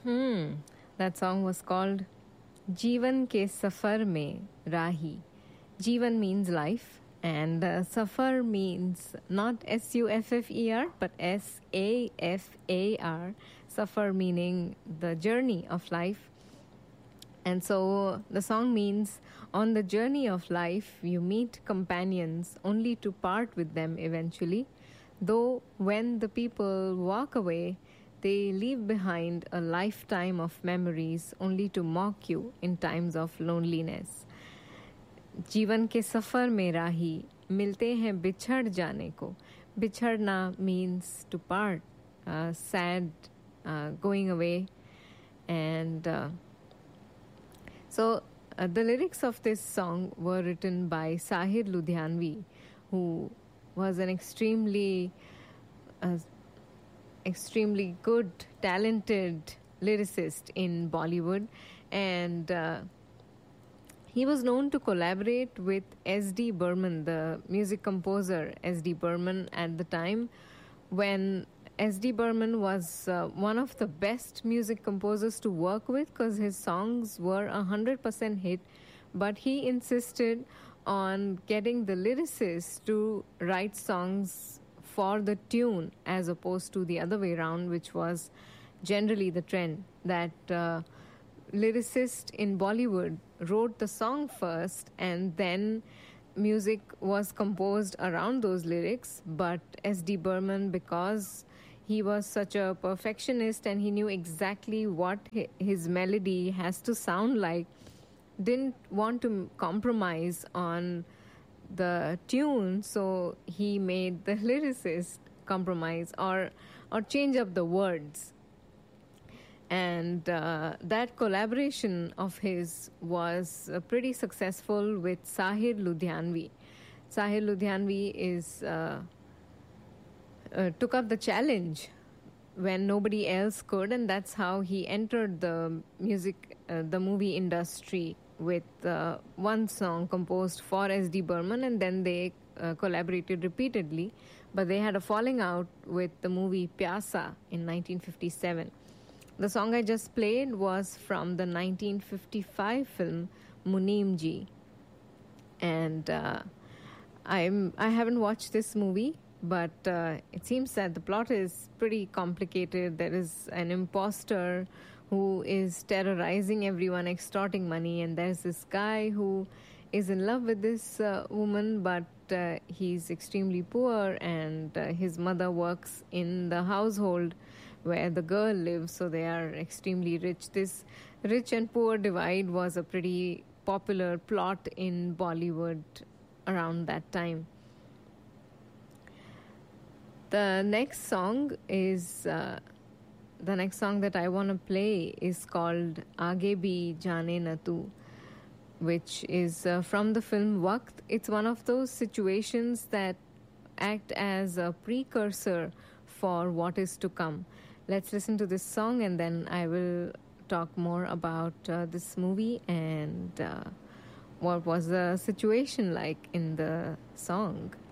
Hmm. That song was called Jeevan ke Safar mein Rahi. Jeevan means life, and Safar means not Suffer, but Safar. Safar meaning the journey of life. And so the song means on the journey of life, you meet companions only to part with them eventually. Though when the people walk away, they leave behind a lifetime of memories only to mock you in times of loneliness. जीवन के सफ़र में राही मिलते हैं बिछड़ जाने को. बिछड़ना means to part, sad, going away. And the lyrics of this song were written by Sahir Ludhianvi, who was an extremely good, talented lyricist in Bollywood, and he was known to collaborate with S.D. Burman, the music composer S.D. Burman, at the time when S.D. Burman was one of the best music composers to work with because his songs were 100% hit, but he insisted on getting the lyricists to write songs for the tune as opposed to the other way around, which was generally the trend, that lyricist in Bollywood wrote the song first and then music was composed around those lyrics. But S.D. Burman, because he was such a perfectionist and he knew exactly what his melody has to sound like, didn't want to compromise on the tune, so he made the lyricist compromise or change up the words. And that collaboration of his was pretty successful with Sahir Ludhianvi. Sahir Ludhianvi took up the challenge when nobody else could, and that's how he entered the movie industry with one song composed for S.D. Burman, and then they collaborated repeatedly. But they had a falling out with the movie Pyasa in 1957. The song I just played was from the 1955 film Muneem Ji. And I haven't watched this movie, but it seems that the plot is pretty complicated. There is an imposter who is terrorizing everyone, extorting money, and there's this guy who is in love with this woman, but he's extremely poor, and his mother works in the household where the girl lives, so they are extremely rich. This rich and poor divide was a pretty popular plot in Bollywood around that time. The next song that I want to play is called Aage Bhi Jaane Na Tu, which is from the film Waqt. It's one of those situations that act as a precursor for what is to come. Let's listen to this song and then I will talk more about this movie and what was the situation like in the song.